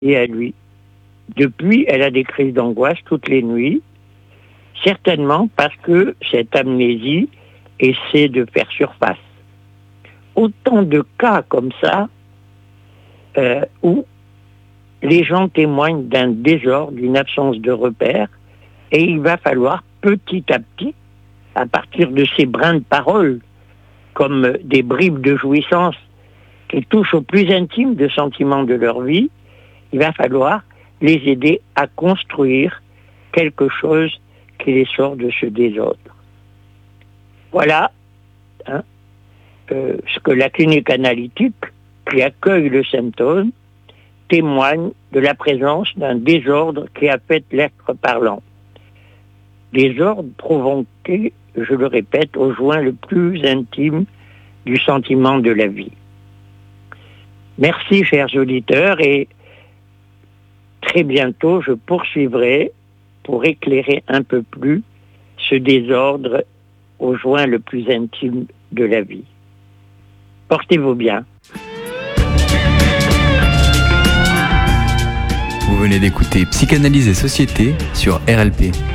liées à lui. Depuis, elle a des crises d'angoisse toutes les nuits, certainement parce que cette amnésie essaie de faire surface. Autant de cas comme ça où les gens témoignent d'un désordre, d'une absence de repères, et il va falloir petit à petit, à partir de ces brins de parole, comme des bribes de jouissance qui touchent au plus intime de sentiments de leur vie, il va falloir les aider à construire quelque chose qui les sort de ce désordre. Voilà ce que la clinique analytique, qui accueille le symptôme, témoigne de la présence d'un désordre qui affecte l'être parlant. Désordre provoqué, je le répète, au joint le plus intime du sentiment de la vie. Merci, chers auditeurs, et très bientôt, je poursuivrai pour éclairer un peu plus ce désordre au joint le plus intime de la vie. Portez-vous bien. Vous venez d'écouter Psychanalyse et Société sur RLP.